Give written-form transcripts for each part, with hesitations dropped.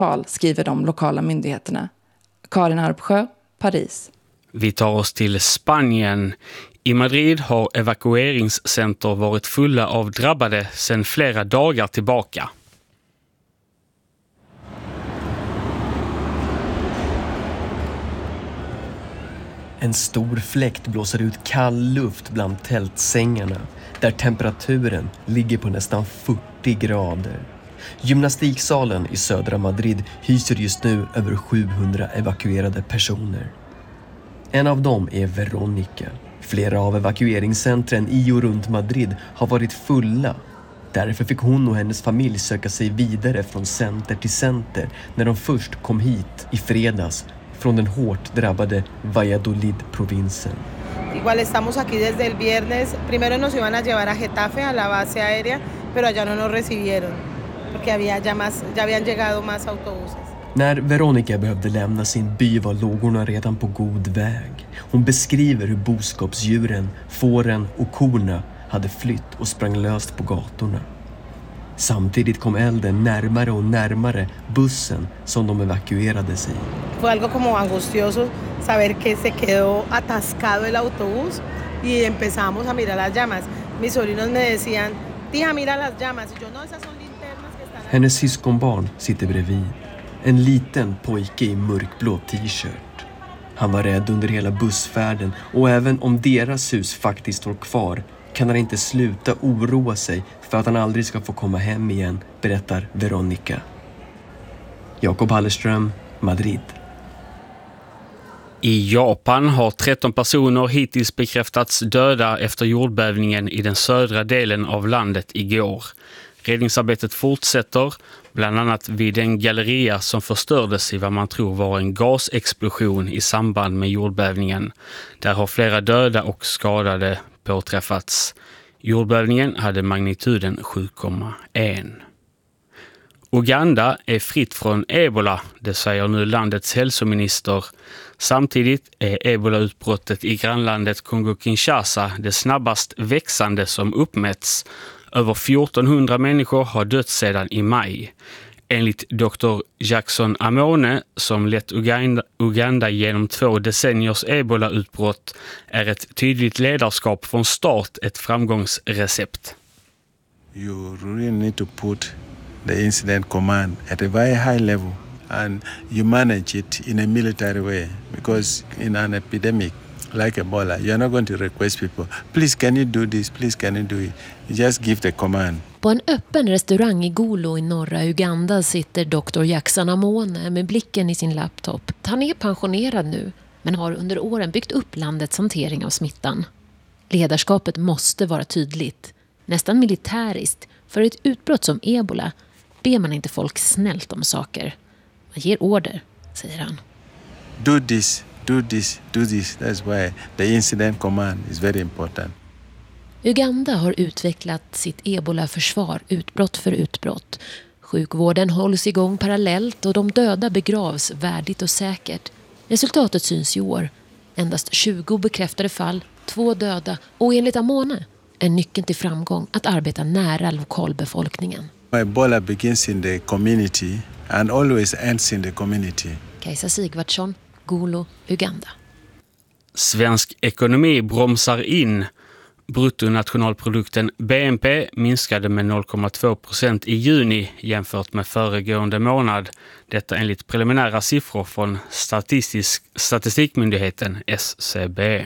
skriver de lokala myndigheterna. Karin Arpsjö, Paris. Vi tar oss till Spanien. I Madrid har evakueringscenter varit fulla av drabbade sedan flera dagar tillbaka. En stor fläkt blåser ut kall luft bland tältsängarna där temperaturen ligger på nästan 40 grader. Gymnastiksalen i södra Madrid hyser just nu över 700 evakuerade personer. En av dem är Veronica. Flera av evakueringscentren i och runt Madrid har varit fulla. Därför fick hon och hennes familj söka sig vidare från center till center när de först kom hit i fredags från den hårt drabbade Valladolid-provinsen. Igual estamos aquí desde el viernes. Primero nos iban a llevar a Getafe, a la base aérea, pero allá no nos recibieron porque ya habían llegado más autobuses. När Veronica behövde lämna sin by var lågorna redan på god väg. Hon beskriver hur boskapsdjuren, fåren och korna hade flytt och sprang löst på gatorna. Samtidigt kom elden närmare och närmare bussen som de evakuerades i. Fue algo como angustioso saber que se quedó atascado el autobús y empezamos a mirar las llamas. Mis sobrinos me decían, tía, mira las llamas. Y yo, no, esas son linternas que están... Hennes syskonbarn sitter bredvid. En liten pojke i mörkblå t-shirt. Han var rädd under hela bussfärden och även om deras hus faktiskt står kvar kan han inte sluta oroa sig för att han aldrig ska få komma hem igen, berättar Veronica. Jakob Hallerström, Madrid. I Japan har 13 personer hittills bekräftats döda efter jordbävningen i den södra delen av landet igår. Räddningsarbetet fortsätter, bland annat vid en galleria som förstördes i vad man tror var en gasexplosion i samband med jordbävningen. Där har flera döda och skadade påträffats. Jordbävningen hade magnituden 7,1. Uganda är fritt från ebola, det säger nu landets hälsominister. Samtidigt är ebolautbrottet i grannlandet Kongo-Kinshasa det snabbast växande som uppmätts. Över 1400 människor har dött sedan i maj. Enligt Dr. Jackson Amone, som lett Uganda genom 2 decenniers ebolautbrott, är ett tydligt ledarskap från start ett framgångsrecept. You really need to put the incident command at a very high level and you manage it in a military way, because in an epidemic like Ebola, you're not going to request people, please can you do this, please can you do it. You just give the command. På en öppen restaurang i Gulu i norra Uganda sitter Dr. Jackson Amone med blicken i sin laptop. Han är pensionerad nu, men har under åren byggt upp landets hantering av smittan. Ledarskapet måste vara tydligt, nästan militäriskt. För ett utbrott som ebola ber man inte folk snällt om saker. Man ger order, säger han. Do this, do this, do this. That's why the incident command is very important. Uganda har utvecklat sitt ebola-försvar utbrott för utbrott. Sjukvården hålls igång parallellt och de döda begravs värdigt och säkert. Resultatet syns i år. Endast 20 bekräftade fall, 2 döda och enligt Amone är nyckeln till framgång att arbeta nära lokalbefolkningen. Ebola begins in the community and always ends in the community. Kajsa Sigvardsson, Gulu, Uganda. Svensk ekonomi bromsar in. Bruttonationalprodukten BNP minskade med 0,2% i juni jämfört med föregående månad. Detta enligt preliminära siffror från Statistikmyndigheten SCB.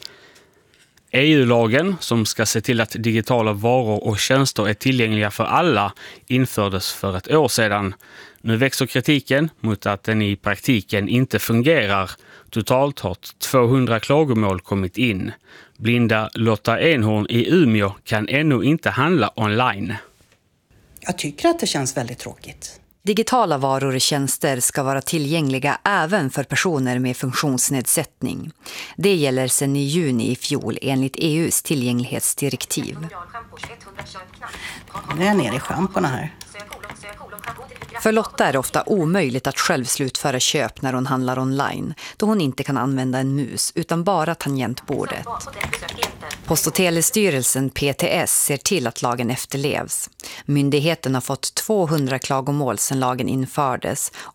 EU-lagen, som ska se till att digitala varor och tjänster är tillgängliga för alla, infördes för ett år sedan. Nu växer kritiken mot att den i praktiken inte fungerar. Totalt har 200 klagomål kommit in. Blinda Lotta Enhorn i Umeå kan ännu inte handla online. Jag tycker att det känns väldigt tråkigt. Digitala varor och tjänster ska vara tillgängliga även för personer med funktionsnedsättning. Det gäller sedan i juni i fjol enligt EU:s tillgänglighetsdirektiv. Nu är jag nere i schamporna här. För Lotta är det ofta omöjligt att själv slutföra köp när hon handlar online, då hon inte kan använda en mus utan bara tangentbordet. Post- och telestyrelsen PTS ser till att lagen efterlevs. Myndigheten har fått 200 klagomål sedan lagen infördes